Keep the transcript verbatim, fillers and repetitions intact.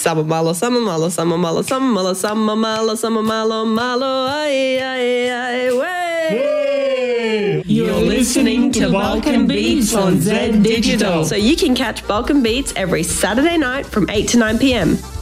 Summer malo, summer malo, summer malo, summer malo, summer malo, summer malo, malo, ay, ay, ay, way. You're listening to Balkan Beats on Z Digital. So you can catch Balkan Beats every Saturday night from eight to nine p.m.